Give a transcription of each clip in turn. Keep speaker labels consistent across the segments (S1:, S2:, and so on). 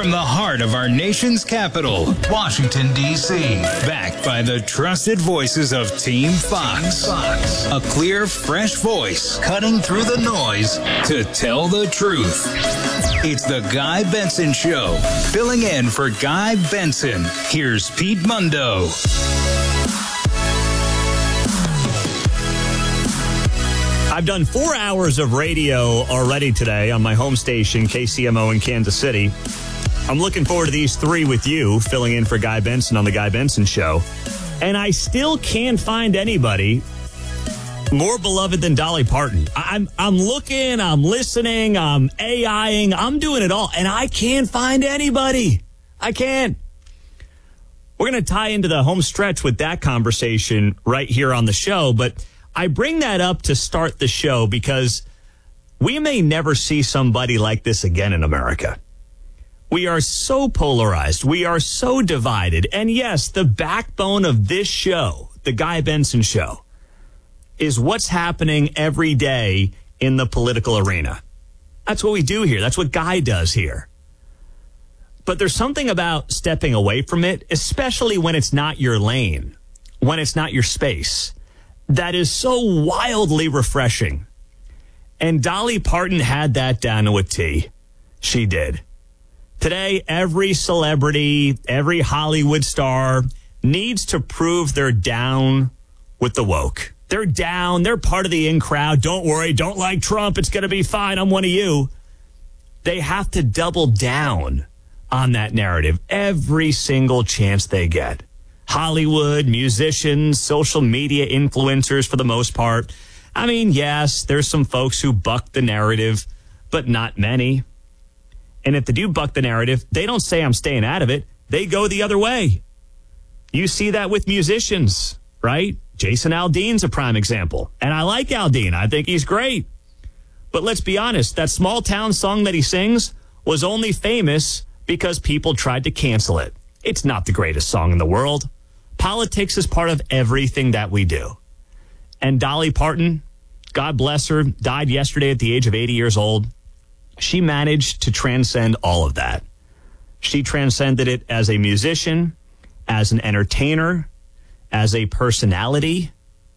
S1: From the heart of our nation's capital, Washington, D.C. Backed by the trusted voices of Team Fox. A clear, fresh voice cutting through the noise to tell the truth. It's the Guy Benson Show. Filling in for Guy Benson, here's Pete Mundo.
S2: I've done 4 hours of radio already today on my home station, KCMO in Kansas City. I'm looking forward to these 3 with you, filling in for Guy Benson on The Guy Benson Show. And I still can't find anybody more beloved than Dolly Parton. I'm looking, I'm listening, I'm AIing, I'm doing it all, and I can't find anybody. I can't. We're going to tie into the home stretch with that conversation right here on the show, but I bring that up to start the show because we may never see somebody like this again in America. We are so polarized. We are so divided. And yes, the backbone of this show, the Guy Benson Show, is what's happening every day in the political arena. That's what we do here. That's what Guy does here. But there's something about stepping away from it, especially when it's not your lane, when it's not your space, that is so wildly refreshing. And Dolly Parton had that down to a T. She did. Today, every celebrity, every Hollywood star needs to prove they're down with the woke. They're down. They're part of the in crowd. Don't worry. Don't like Trump. It's going to be fine. I'm one of you. They have to double down on that narrative every single chance they get. Hollywood, musicians, social media influencers for the most part. I mean, yes, there's some folks who buck the narrative, but not many. And if they do buck the narrative, they don't say I'm staying out of it. They go the other way. You see that with musicians, right? Jason Aldean's a prime example. And I like Aldean. I think he's great. But let's be honest, that small town song that he sings was only famous because people tried to cancel it. It's not the greatest song in the world. Politics is part of everything that we do. And Dolly Parton, God bless her, died yesterday at the age of 80 years old. She managed to transcend all of that. She transcended it as a musician, as an entertainer, as a personality,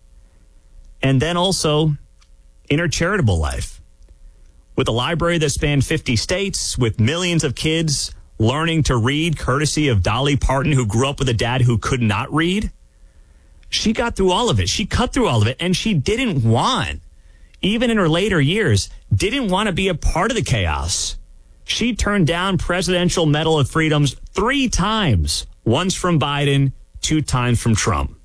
S2: and then also in her charitable life. With a library that spanned 50 states, with millions of kids learning to read, courtesy of Dolly Parton, who grew up with a dad who could not read. She got through all of it. She cut through all of it, and she didn't want, even in her later years, didn't want to be a part of the chaos. She turned down Presidential Medal of Freedoms 3 times, once from Biden, 2 times from Trump,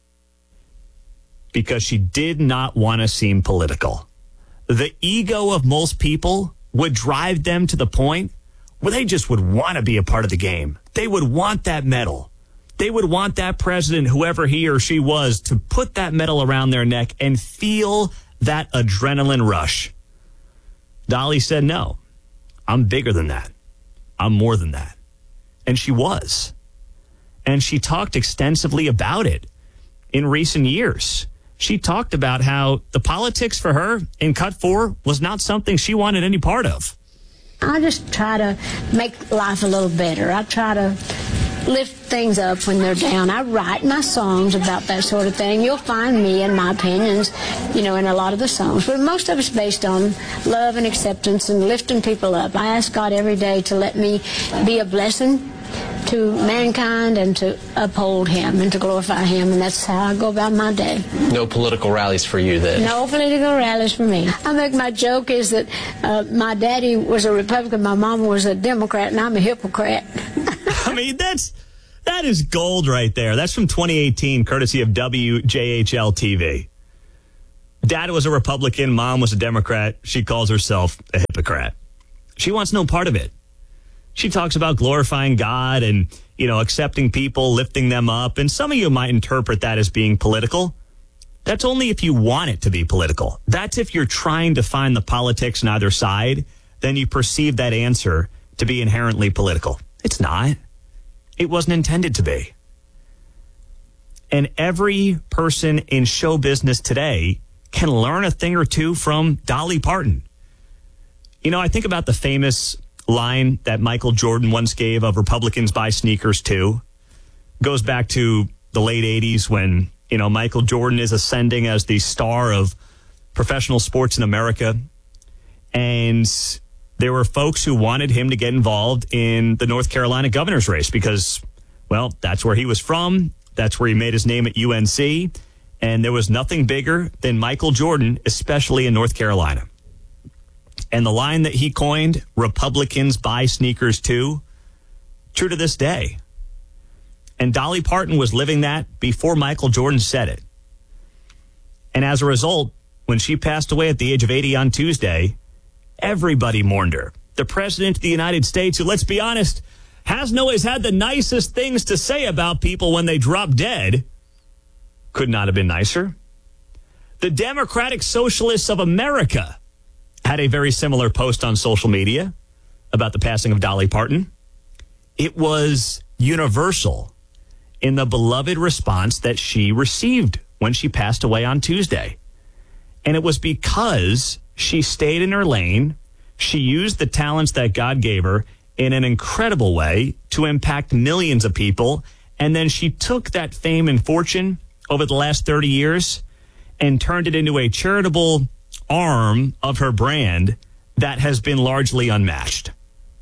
S2: because she did not want to seem political. The ego of most people would drive them to the point where they just would want to be a part of the game. They would want that medal. They would want that president, whoever he or she was, to put that medal around their neck and feel that adrenaline rush. Dolly said, no, I'm bigger than that. I'm more than that. And she was. And she talked extensively about it in recent years. She talked about how the politics for her in Cut 4 was not something she wanted any part of.
S3: I just try to make life a little better. I try to lift things up when they're down. I write my songs about that sort of thing. You'll find me and my opinions, in a lot of the songs. But most of it's based on love and acceptance and lifting people up. I ask God every day to let me be a blessing to mankind and to uphold him and to glorify him, and that's how I go about my day.
S4: No political rallies for you then?
S3: No political rallies for me. I think my joke is that my daddy was a Republican, my mama was a Democrat, and I'm a hypocrite.
S2: I mean, that is gold right there. That's from 2018, courtesy of WJHL TV. Dad was a Republican, mom was a Democrat. She calls herself a hypocrite. She wants no part of it. She talks about glorifying God and, accepting people, lifting them up. And some of you might interpret that as being political. That's only if you want it to be political. That's if you're trying to find the politics on either side, then you perceive that answer to be inherently political. It's not. It wasn't intended to be. And every person in show business today can learn a thing or two from Dolly Parton. I think about the famous line that Michael Jordan once gave of Republicans buy sneakers too goes back to the late 80s when, Michael Jordan is ascending as the star of professional sports in America. And there were folks who wanted him to get involved in the North Carolina governor's race because, well, that's where he was from. That's where he made his name at UNC. And there was nothing bigger than Michael Jordan, especially in North Carolina. And the line that he coined, Republicans buy sneakers too, true to this day. And Dolly Parton was living that before Michael Jordan said it. And as a result, when she passed away at the age of 80 on Tuesday, everybody mourned her. The president of the United States, who, let's be honest, hasn't always had the nicest things to say about people when they drop dead, could not have been nicer. The Democratic Socialists of America had a very similar post on social media about the passing of Dolly Parton. It was universal in the beloved response that she received when she passed away on Tuesday. And it was because she stayed in her lane. She used the talents that God gave her in an incredible way to impact millions of people. And then she took that fame and fortune over the last 30 years and turned it into a charitable arm of her brand that has been largely unmatched.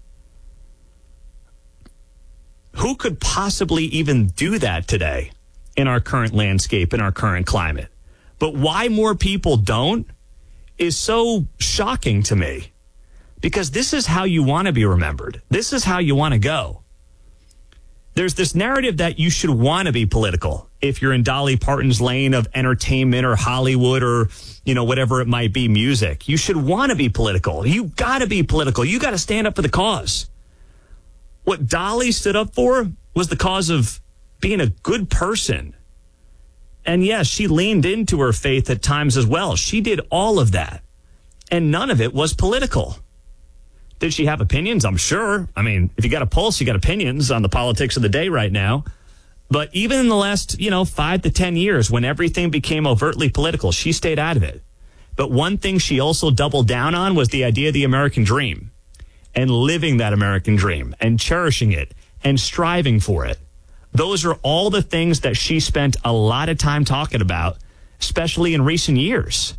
S2: Who could possibly even do that today in our current landscape, in our current climate? But why more people don't is so shocking to me, because this is how you want to be remembered. This is how you want to go. There's this narrative that you should want to be political if you're in Dolly Parton's lane of entertainment or Hollywood or, whatever it might be, music. You should want to be political. You got to be political. You got to stand up for the cause. What Dolly stood up for was the cause of being a good person. And yes, she leaned into her faith at times as well. She did all of that. And none of it was political. Did she have opinions? I'm sure. I mean, if you got a pulse, you got opinions on the politics of the day right now. But even in the last, 5 to 10 years, when everything became overtly political, she stayed out of it. But one thing she also doubled down on was the idea of the American dream and living that American dream and cherishing it and striving for it. Those are all the things that she spent a lot of time talking about, especially in recent years.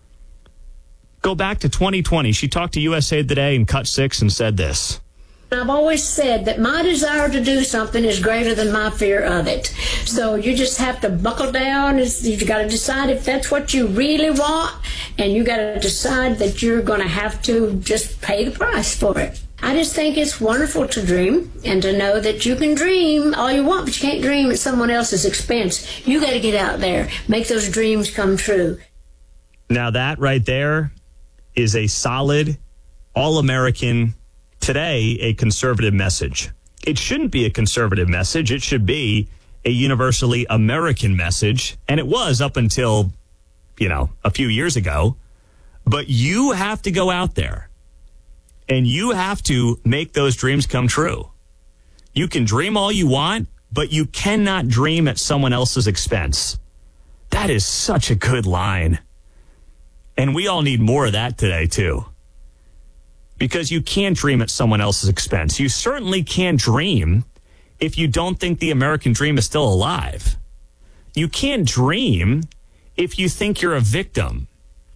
S2: Go back to 2020. She talked to USA Today in Cut 6 and said this.
S3: I've always said that my desire to do something is greater than my fear of it. So you just have to buckle down. You've got to decide if that's what you really want, and you got to decide that you're going to have to just pay the price for it. I just think it's wonderful to dream and to know that you can dream all you want, but you can't dream at someone else's expense. You got to get out there, make those dreams come true.
S2: Now that right there is a solid, all-American, today, a conservative message. It shouldn't be a conservative message. It should be a universally American message. And it was up until, a few years ago. But you have to go out there and you have to make those dreams come true. You can dream all you want, but you cannot dream at someone else's expense. That is such a good line. And we all need more of that today, too. Because you can't dream at someone else's expense. You certainly can't dream if you don't think the American dream is still alive. You can't dream if you think you're a victim.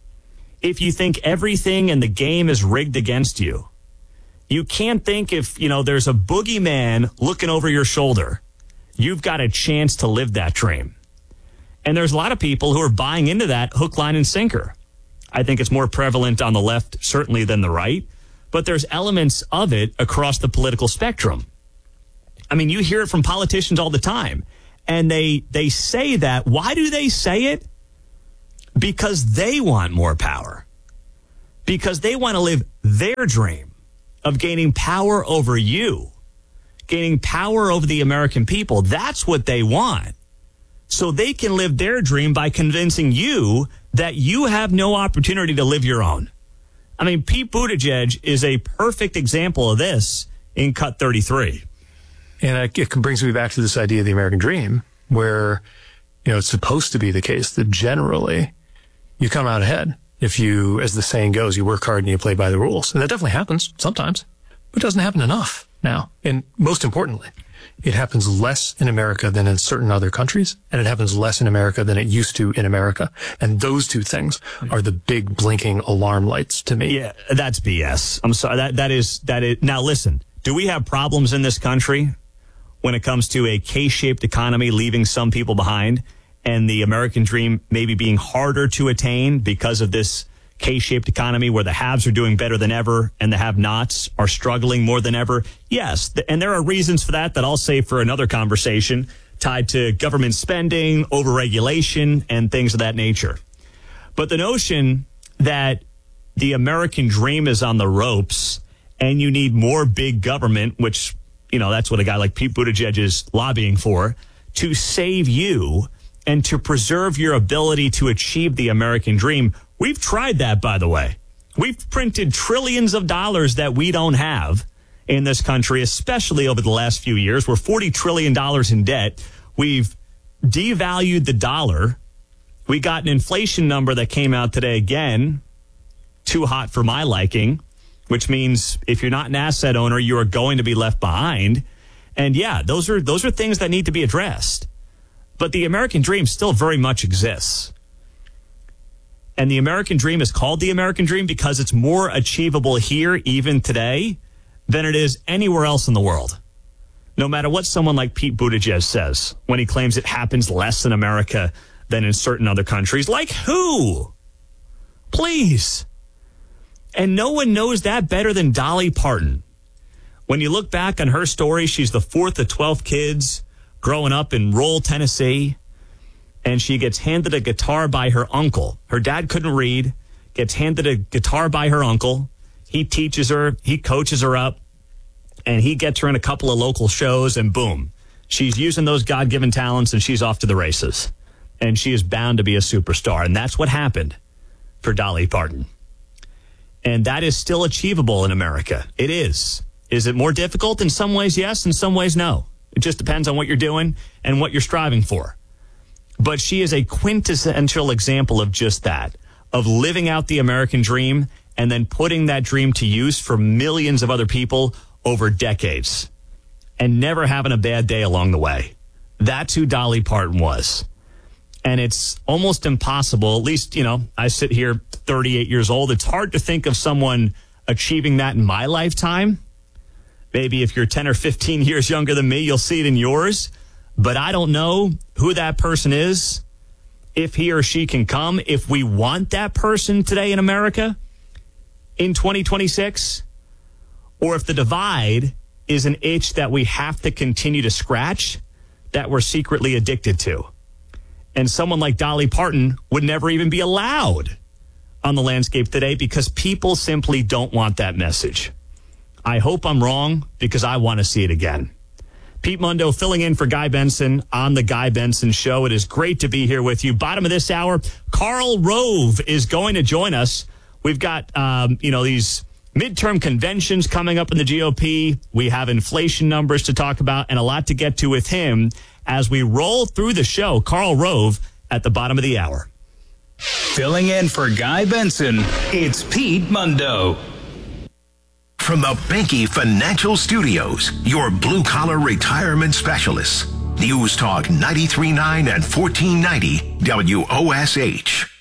S2: If you think everything in the game is rigged against you. You can't think if, there's a boogeyman looking over your shoulder. You've got a chance to live that dream. And there's a lot of people who are buying into that hook, line, and sinker. I think it's more prevalent on the left, certainly, than the right. But there's elements of it across the political spectrum. I mean, you hear it from politicians all the time. And they say that. Why do they say it? Because they want more power. Because they want to live their dream of gaining power over you. Gaining power over the American people. That's what they want. So they can live their dream by convincing you that you have no opportunity to live your own. I mean, Pete Buttigieg is a perfect example of this in Cut 33.
S5: And it brings me back to this idea of the American dream, where, it's supposed to be the case that generally you come out ahead if you, as the saying goes, you work hard and you play by the rules. And that definitely happens sometimes. But it doesn't happen enough now. And most importantly, it happens less in America than in certain other countries, and it happens less in America than it used to in America. And those two things are the big blinking alarm lights to me.
S2: Yeah, that's BS. I'm sorry. That is. Now, listen, do we have problems in this country when it comes to a K-shaped economy leaving some people behind and the American dream maybe being harder to attain because of this K-shaped economy where the haves are doing better than ever and the have-nots are struggling more than ever? Yes, and there are reasons for that I'll save for another conversation tied to government spending, overregulation, and things of that nature. But the notion that the American dream is on the ropes and you need more big government, which, that's what a guy like Pete Buttigieg is lobbying for, to save you and to preserve your ability to achieve the American dream. We've tried that, by the way. We've printed trillions of dollars that we don't have in this country, especially over the last few years. We're $40 trillion in debt. We've devalued the dollar. We got an inflation number that came out today again, too hot for my liking, which means if you're not an asset owner, you are going to be left behind. And yeah, those are things that need to be addressed. But the American dream still very much exists. And the American dream is called the American dream because it's more achievable here even today than it is anywhere else in the world. No matter what someone like Pete Buttigieg says when he claims it happens less in America than in certain other countries. Like who? Please. And no one knows that better than Dolly Parton. When you look back on her story, she's the fourth of 12 kids growing up in rural Tennessee. And she gets handed a guitar by her uncle. Her dad couldn't read, gets handed a guitar by her uncle. He teaches her, he coaches her up, and he gets her in a couple of local shows, and boom, she's using those God-given talents, and she's off to the races. And she is bound to be a superstar. And that's what happened for Dolly Parton. And that is still achievable in America. It is. Is it more difficult? In some ways, yes. In some ways, no. It just depends on what you're doing and what you're striving for. But she is a quintessential example of just that, of living out the American dream and then putting that dream to use for millions of other people over decades and never having a bad day along the way. That's who Dolly Parton was. And it's almost impossible, at least, I sit here 38 years old. It's hard to think of someone achieving that in my lifetime. Maybe if you're 10 or 15 years younger than me, you'll see it in yours. But I don't know who that person is, if he or she can come, if we want that person today in America in 2026, or if the divide is an itch that we have to continue to scratch, that we're secretly addicted to. And someone like Dolly Parton would never even be allowed on the landscape today because people simply don't want that message. I hope I'm wrong because I want to see it again. Pete Mundo filling in for Guy Benson on the Guy Benson Show. It is great to be here with you. Bottom of this hour, Karl Rove is going to join us. We've got, these midterm conventions coming up in the GOP. We have inflation numbers to talk about and a lot to get to with him as we roll through the show. Karl Rove at the bottom of the hour.
S1: Filling in for Guy Benson, it's Pete Mundo.
S6: From the Banky Financial Studios, your blue-collar retirement specialists. News Talk 93.9 and 1490 WOSH.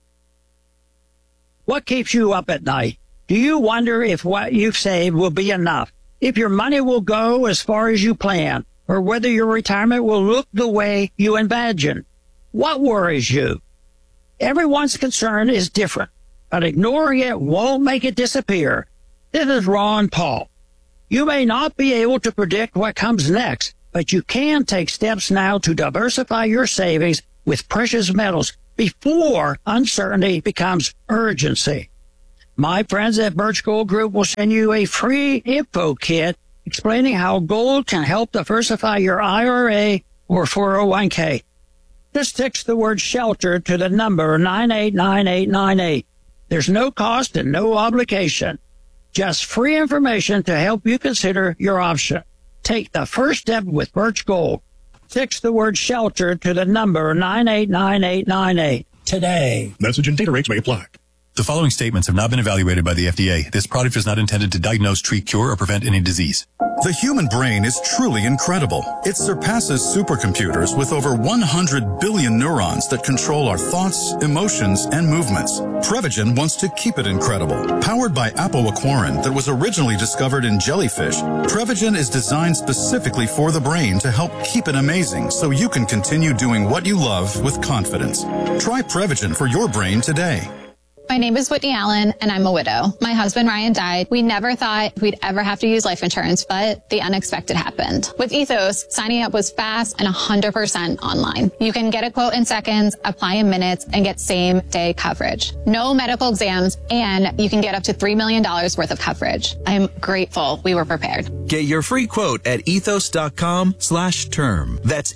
S7: What keeps you up at night? Do you wonder if what you've saved will be enough? If your money will go as far as you plan? Or whether your retirement will look the way you imagine? What worries you? Everyone's concern is different, but ignoring it won't make it disappear. This is Ron Paul. You may not be able to predict what comes next, but you can take steps now to diversify your savings with precious metals before uncertainty becomes urgency. My friends at Birch Gold Group will send you a free info kit explaining how gold can help diversify your IRA or 401k. Just text the word SHELTER to the number 989898. There's no cost and no obligation. Just free information to help you consider your option. Take the first step with Birch Gold. Text the word SHELTER to the number 989898 today.
S8: Message and data rates may apply. The following statements have not been evaluated by the FDA. This product is not intended to diagnose, treat, cure, or prevent any disease.
S9: The human brain is truly incredible. It surpasses supercomputers with over 100 billion neurons that control our thoughts, emotions, and movements. Prevagen wants to keep it incredible. Powered by apoaquarin that was originally discovered in jellyfish, Prevagen is designed specifically for the brain to help keep it amazing so you can continue doing what you love with confidence. Try Prevagen for your brain today.
S10: My name is Whitney Allen, and I'm a widow. My husband, Ryan, died. We never thought we'd ever have to use life insurance, but the unexpected happened. With Ethos, signing up was fast and 100% online. You can get a quote in seconds, apply in minutes, and get same-day coverage. No medical exams, and you can get up to $3 million worth of coverage. I am grateful we were prepared.
S11: Get your free quote at ethos.com/term. That's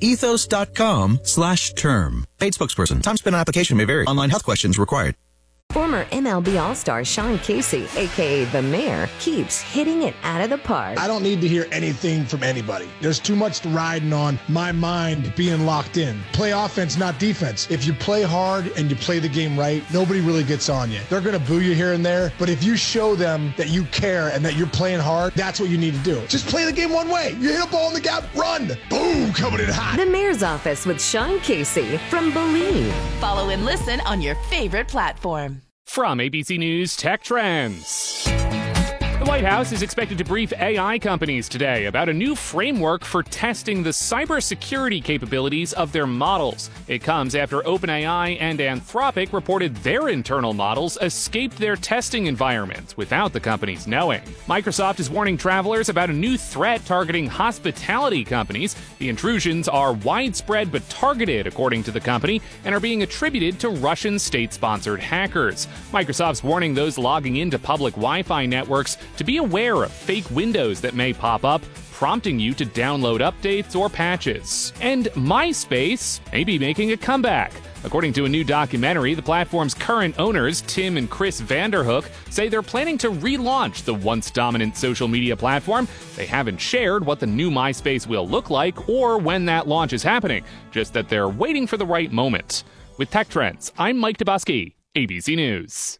S11: ethos.com/term. Paid spokesperson. Time spent on application may vary. Online health questions required.
S12: Former MLB All-Star Sean Casey, a.k.a. The Mayor, keeps hitting it out of the park.
S13: I don't need to hear anything from anybody. There's too much riding on my mind being locked in. Play offense, not defense. If you play hard and you play the game right, nobody really gets on you. They're going to boo you here and there, but if you show them that you care and that you're playing hard, that's what you need to do. Just play the game one way. You hit a ball in the gap, run. Boom, coming in hot.
S12: The Mayor's Office with Sean Casey from Believe.
S14: Follow and listen on your favorite platform.
S15: From ABC News Tech Trends. The White House is expected to brief AI companies today about a new framework for testing the cybersecurity capabilities of their models. It comes after OpenAI and Anthropic reported their internal models escaped their testing environments without the companies knowing. Microsoft is warning travelers about a new threat targeting hospitality companies. The intrusions are widespread but targeted, according to the company, and are being attributed to Russian state-sponsored hackers. Microsoft's warning those logging into public Wi-Fi networks to be aware of fake windows that may pop up, prompting you to download updates or patches. And MySpace may be making a comeback. According to a new documentary, the platform's current owners, Tim and Chris Vanderhook, say they're planning to relaunch the once dominant social media platform. They haven't shared what the new MySpace will look like or when that launch is happening, just that they're waiting for the right moment. With Tech Trends, I'm Mike Dabusky, ABC News.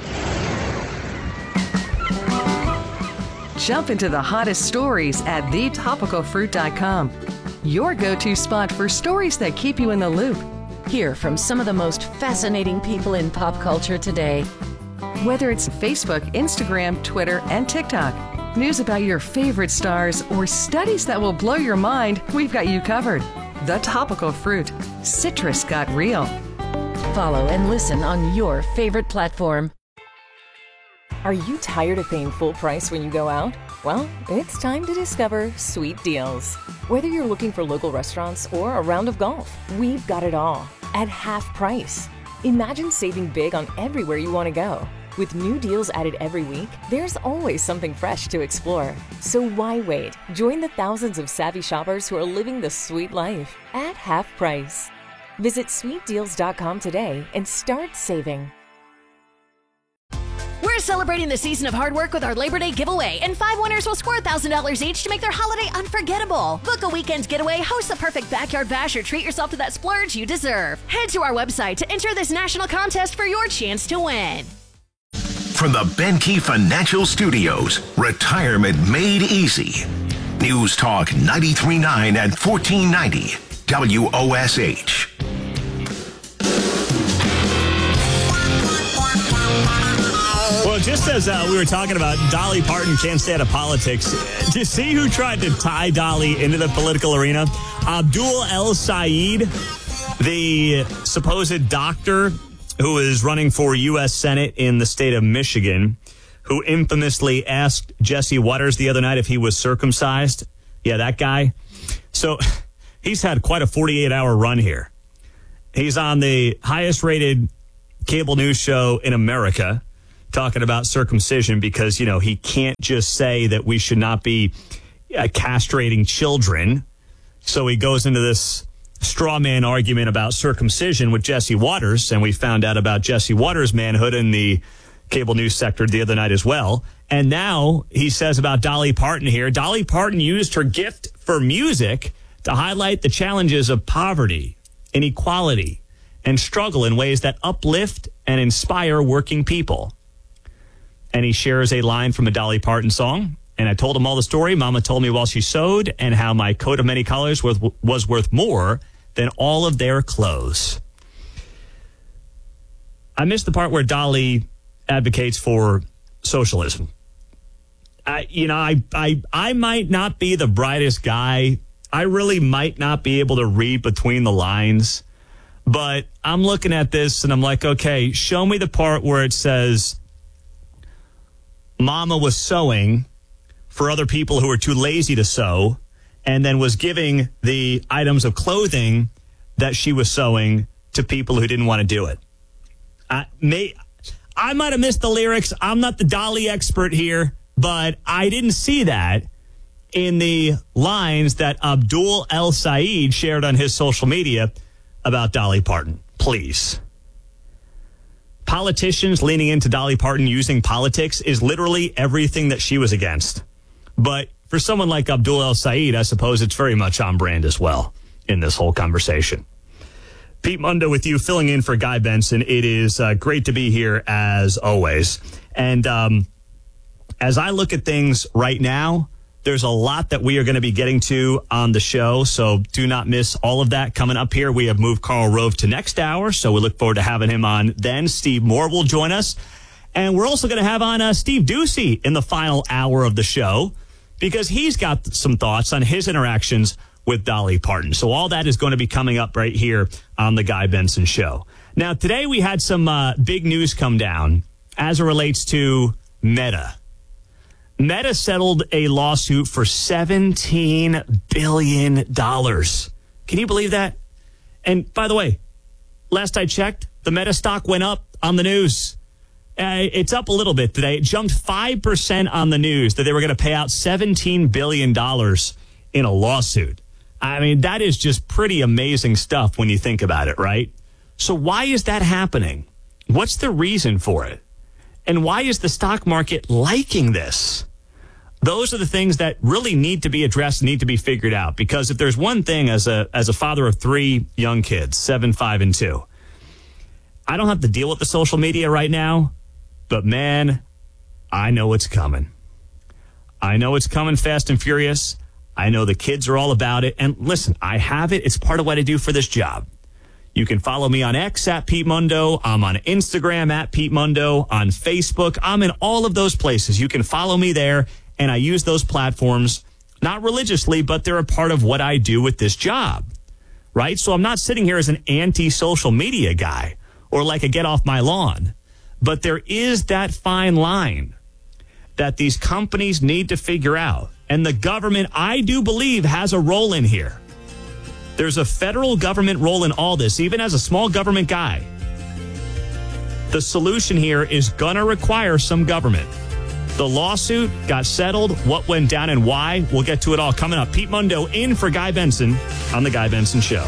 S16: Jump into the hottest stories at thetopicalfruit.com. Your go-to spot for stories that keep you in the loop.
S14: Hear from some of the most fascinating people in pop culture today.
S16: Whether it's Facebook, Instagram, Twitter, and TikTok, news about your favorite stars, or studies that will blow your mind, we've got you covered. The Topical Fruit. Citrus got real.
S14: Follow and listen on your favorite platform.
S17: Are you tired of paying full price when you go out? Well, it's time to discover Sweet Deals. Whether you're looking for local restaurants or a round of golf, we've got it all at half price. Imagine saving big on everywhere you want to go. With new deals added every week, there's always something fresh to explore. So why wait? Join the thousands of savvy shoppers who are living the sweet life at half price. Visit sweetdeals.com today and start saving.
S18: We're celebrating the season of hard work with our Labor Day giveaway, and 5 winners will score $1,000 each to make their holiday unforgettable. Book a weekend getaway, host the perfect backyard bash, or treat yourself to that splurge you deserve. Head to our website to enter this national contest for your chance to win.
S6: From the Benke Financial Studios, retirement made easy. News Talk 93.9 and 1490 WOSH.
S2: Well, just as we were talking about Dolly Parton can't stay out of politics, do you see who tried to tie Dolly into the political arena? Abdul El Sayed, the supposed doctor who is running for U.S. Senate in the state of Michigan, who infamously asked Jesse Waters the other night if he was circumcised. Yeah, that guy. So he's had quite a 48-hour run here. He's on the highest-rated cable news show in America, talking about circumcision because, you know, he can't just say that we should not be castrating children. So he goes into this straw man argument about circumcision with Jesse Waters, and we found out about Jesse Waters' manhood in the cable news sector the other night as well. And now he says about Dolly Parton here, Dolly Parton used her gift for music to highlight the challenges of poverty, inequality, and struggle in ways that uplift and inspire working people. And he shares a line from a Dolly Parton song. And I told him all the story Mama told me while she sewed, and how my coat of many colors was worth more than all of their clothes. I missed the part where Dolly advocates for socialism. I might not be the brightest guy. I really might not be able to read between the lines. But I'm looking at this and I'm like, okay, show me the part where it says Mama was sewing for other people who were too lazy to sew, and then was giving the items of clothing that she was sewing to people who didn't want to do it. I might have missed the lyrics. I'm not the Dolly expert here, but I didn't see that in the lines that Abdul El Said shared on his social media about Dolly Parton. Please. Politicians leaning into Dolly Parton using politics is literally everything that she was against. But for someone like Abdul El Said, I suppose it's very much on brand as well in this whole conversation. Pete Mundo with you, filling in for Guy Benson. It is great to be here as always. And as I look at things right now, there's a lot that we are going to be getting to on the show, so do not miss all of that coming up here. We have moved Karl Rove to next hour, so we look forward to having him on then. Steve Moore will join us. And we're also going to have on Steve Doocy in the final hour of the show, because he's got some thoughts on his interactions with Dolly Parton. So all that is going to be coming up right here on the Guy Benson Show. Now, today we had some big news come down as it relates to Meta. Meta settled a lawsuit for $17 billion. Can you believe that? And by the way, last I checked, the Meta stock went up on the news. It's up a little bit today. It jumped 5% on the news that they were going to pay out $17 billion in a lawsuit. I mean, that is just pretty amazing stuff when you think about it, right? So why is that happening? What's the reason for it? And why is the stock market liking this? Those are the things that really need to be addressed, need to be figured out. Because if there's one thing as a father of 3 young kids, 7, 5, and 2, I don't have to deal with the social media right now. But, man, I know it's coming. I know it's coming fast and furious. I know the kids are all about it. And listen, I have it. It's part of what I do for this job. You can follow me on X at Pete Mundo. I'm on Instagram at Pete Mundo. On Facebook, I'm in all of those places. You can follow me there. And I use those platforms, not religiously, but they're a part of what I do with this job. Right? So I'm not sitting here as an anti-social media guy or like a get off my lawn. But there is that fine line that these companies need to figure out. And the government, I do believe, has a role in here. There's a federal government role in all this, even as a small government guy. The solution here is going to require some government. The lawsuit got settled. What went down and why? We'll get to it all coming up. Pete Mundo in for Guy Benson on The Guy Benson Show.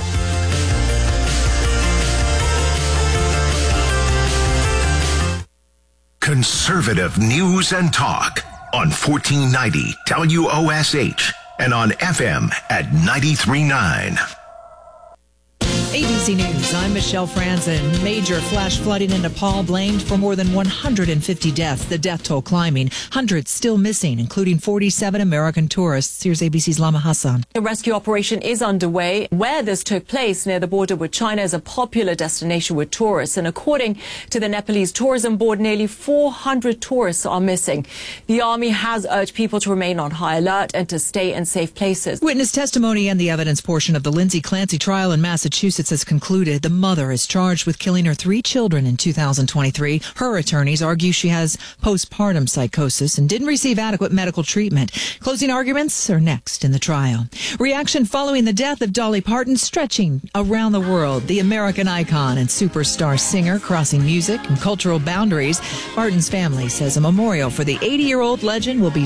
S6: Conservative news and talk on 1490 WOSH and on FM at 93.9.
S19: ABC News, I'm Michelle Franzen. Major flash flooding in Nepal blamed for more than 150 deaths. The death toll climbing. Hundreds still missing, including 47 American tourists. Here's ABC's Lama Hassan.
S20: A rescue operation is underway. Where this took place, near the border with China, is a popular destination with tourists. And according to the Nepalese Tourism Board, nearly 400 tourists are missing. The army has urged people to remain on high alert and to stay in safe places.
S19: Witness testimony and the evidence portion of the Lindsay Clancy trial in Massachusetts has concluded. The mother is charged with killing her 3 children in 2023. Her attorneys argue she has postpartum psychosis and didn't receive adequate medical treatment. Closing arguments are next in the trial. Reaction following the death of Dolly Parton stretching around the world. The American icon and superstar singer crossing music and cultural boundaries. Parton's family says a memorial for the 80-year-old legend will be